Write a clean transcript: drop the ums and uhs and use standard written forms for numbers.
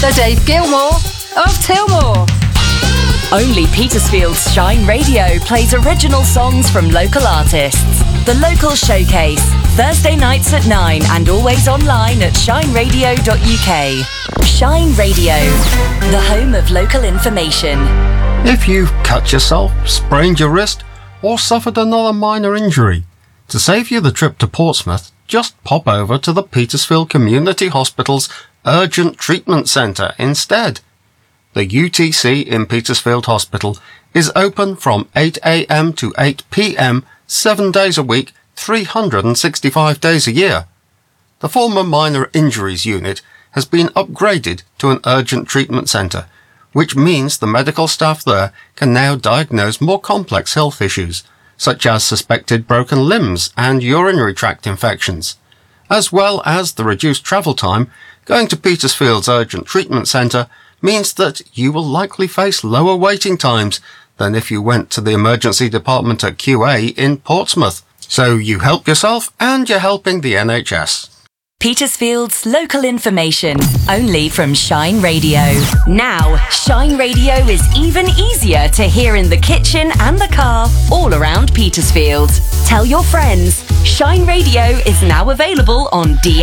The Dave Gilmore of Tilmore. Only Petersfield's Shine Radio plays original songs from local artists. The Local Showcase, Thursday nights at 9 and always online at shineradio.uk. Shine Radio, the home of local information. If you've cut yourself, sprained your wrist, or suffered another minor injury, to save you the trip to Portsmouth, just pop over to the Petersfield Community Hospital's Urgent Treatment Centre instead. The UTC in Petersfield Hospital is open from 8 a.m. to 8 p.m. 7 days a week, 365 days a year. The former Minor Injuries Unit has been upgraded to an Urgent Treatment Centre, which means the medical staff there can now diagnose more complex health issues, such as suspected broken limbs and urinary tract infections. As well as the reduced travel time, going to Petersfield's Urgent Treatment Centre means that you will likely face lower waiting times than if you went to the emergency department at QA in Portsmouth. So you help yourself and you're helping the NHS. Petersfield's local information, only from Shine Radio. Now, Shine Radio is even easier to hear in the kitchen and the car, all around Petersfield. Tell your friends, Shine Radio is now available on DAB+.